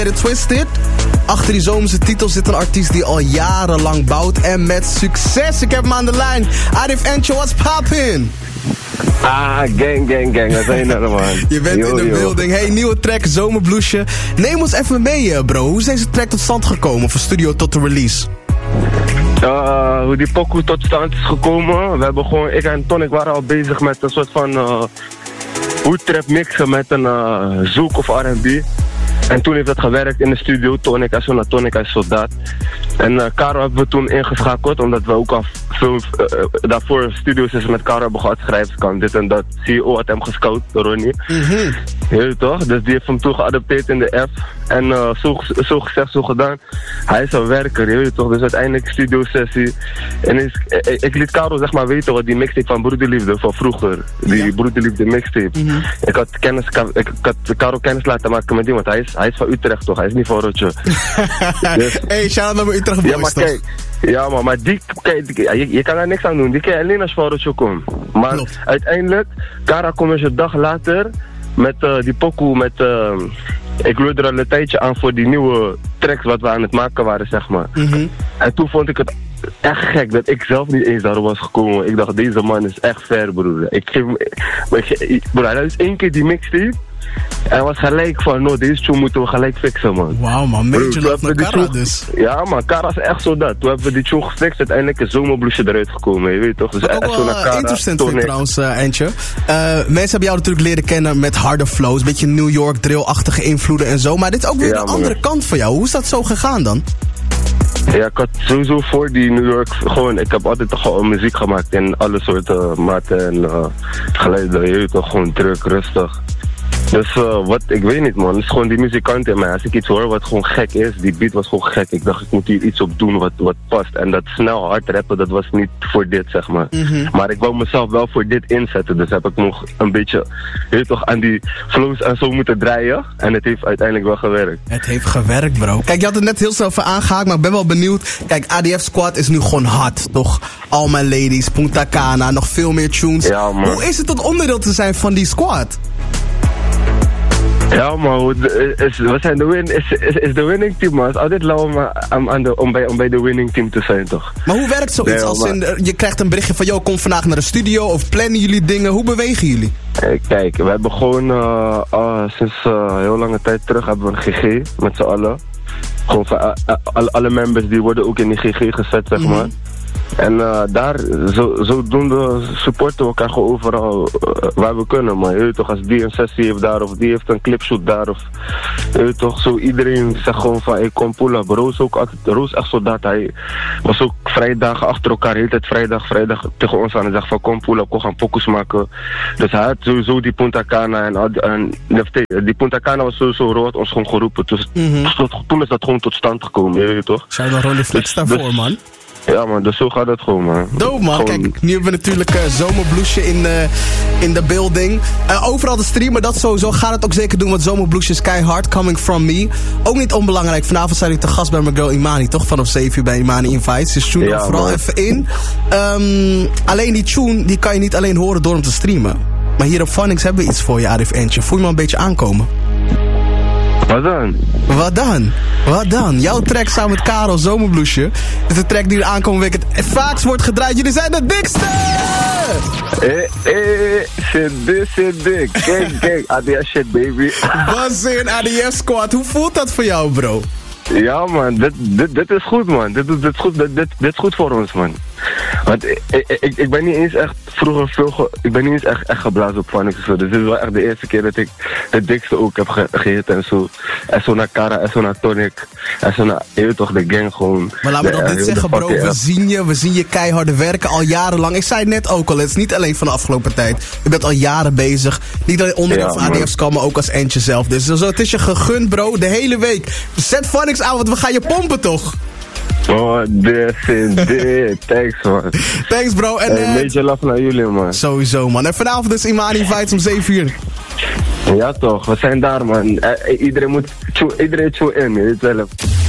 Twisted. Achter die zomerse titel zit een artiest die al jarenlang bouwt en met succes. Ik heb hem aan de lijn. Arif Entje, what's poppin'? Gang. Wat zijn er, man? Je bent in de building. Hey, nieuwe track, Zomerbloesje. Neem ons even mee, bro. Hoe is deze track tot stand gekomen, van studio tot de release? Hoe die pokoe tot stand is gekomen. We hebben gewoon, ik en Tonic waren al bezig met een soort van hoedtrap mixen met een zoek of R&B. En toen heeft dat gewerkt in de studio. Tonic is soldaat. En Caro hebben we toen ingeschakeld, omdat we ook al veel daarvoor studiosessies met Caro hebben gehad, schrijfskant, dit en dat. CEO had hem gescout, Ronnie. Je weet toch? Dus die heeft hem toen geadopteerd in de app. En zo gezegd, zo gedaan. Hij is een werker, je weet toch? Dus uiteindelijk studiosessie. En ik liet Caro zeg maar weten wat die mixtape van Broederliefde van vroeger. Die Broederliefde mixtape. Ik had Caro kennis laten maken met die, want hij is van Utrecht toch? Hij is niet van Rotje. Dus, hey, shout-out naar mijn Utrecht boys, ja, maar toch? kijk. Ja, maar je kan daar niks aan doen. Die kan je alleen als van Rotje komen. Maar klopt. Uiteindelijk, Cara komt dus een dag later met die pokoe met... ik wilde er al een tijdje aan voor die nieuwe tracks wat we aan het maken waren, zeg maar. En toen vond ik het echt gek dat ik zelf niet eens daar was gekomen. Ik dacht, deze man is echt ver, broer. Broer, hij is 1 keer die mixtape. En hij was gelijk van, no, deze tune moeten we gelijk fixen, man. Wauw, man, major love naar Cara dus. Ja, man, Cara is echt zo dat. Toen hebben we die tune gefixt, uiteindelijk is Zomerbloesje eruit gekomen, je weet toch? Dus wat ook wel interessant vind trouwens, Entje. Mensen hebben jou natuurlijk leren kennen met harde flows, een beetje New York drill-achtige invloeden en zo. Maar dit is ook weer een andere kant van jou. Hoe is dat zo gegaan dan? Ja, ik had sowieso voor die New York gewoon, ik heb altijd toch al muziek gemaakt in alle soorten maten en geluiden, je weet toch, gewoon druk, rustig. Dus ik weet niet, man, het is gewoon die muzikant in mij. Als ik iets hoor wat gewoon gek is, die beat was gewoon gek. Ik dacht, ik moet hier iets op doen wat past. En dat snel hard rappen, dat was niet voor dit, zeg maar. Maar ik wou mezelf wel voor dit inzetten. Dus heb ik nog een beetje, je weet toch, aan die flows en zo moeten draaien. En het heeft uiteindelijk wel gewerkt. Het heeft gewerkt, bro. Kijk, je had het net heel snel even aangehaakt, maar ik ben wel benieuwd. Kijk, ADF Squad is nu gewoon hard, toch? All My Ladies, Punta Cana, nog veel meer tunes. Ja, man. Hoe is het om onderdeel te zijn van die squad? Ja, man, we zijn is de winning team, man. Het is altijd lauw om bij de winning team te zijn, toch? Maar hoe werkt zoiets? Als je krijgt een berichtje van, kom vandaag naar de studio, of plannen jullie dingen? Hoe bewegen jullie? Kijk, we hebben gewoon sinds heel lange tijd terug hebben we een GG met z'n allen. Gewoon van alle members die worden ook in die GG gezet, zeg maar. En daar, zodoende supporten we elkaar gewoon overal waar we kunnen. Maar je weet toch, als die een sessie heeft daar, of die heeft een clipshoot daar, of je weet toch, zo iedereen zegt gewoon van, kom pull up. Roos echt zo dat, hij was ook vrijdagen achter elkaar, de hele tijd vrijdag tegen ons aan en zegt van, kom pull up, kom gaan pokus maken. Dus hij had sowieso die Punta Cana en die Punta Cana was sowieso rood ons gewoon geroepen. Dus toen is dat gewoon tot stand gekomen, je weet toch. Zou je dan Ronnie Flex daarvoor, man? Ja, man, dus zo gaat het gewoon, man. Dope, man. Gewoon... Kijk, nu hebben we natuurlijk Zomerbloesje in de building. Overal te streamen, dat sowieso. Gaat het ook zeker doen, want Zomerbloesje is keihard. Coming from me. Ook niet onbelangrijk. Vanavond zijn jullie te gast bij mijn girl Imani, toch? Vanaf 7 uur bij Imani Invites. Dus tune er vooral even in. Alleen die tune, die kan je niet alleen horen door hem te streamen. Maar hier op Phonics hebben we iets voor je, Arif Entje. Voel je me een beetje aankomen? Wat dan? Jouw track samen met Karel, Zomerbloesje. Dit is de track die de aankomende week het vaakst wordt gedraaid. Jullie zijn de dikste! Shit dik. Gang. ADS shit, baby. Was in ADS Squad. Hoe voelt dat voor jou, bro? Ja, man. Dit is goed, man. Dit is goed voor ons, man. Want ik ben niet eens echt ik ben niet eens echt geblazen op Phonics of zo. Dus dit is wel echt de eerste keer dat ik de dikste ook heb gehit en zo. En zo naar Cara, en zo naar Tonic. En zo naar, je weet toch, de gang gewoon. Maar laat me dan dit zeggen, bro. We zien je keihard werken al jarenlang. Ik zei het net ook al, het is niet alleen van de afgelopen tijd. Je bent al jaren bezig. Niet alleen onderdeel van ADF's kan, maar ook als Entje zelf. Dus het is je gegund, bro, de hele week. Zet Phonics aan, want we gaan je pompen, toch? Oh, dit. Thanks, man. Thanks, bro. En major love naar jullie, man. Sowieso, man. En vanavond is Imani Invites om 7 uur. Ja, toch. We zijn daar, man. Iedereen tune in, je weet wel.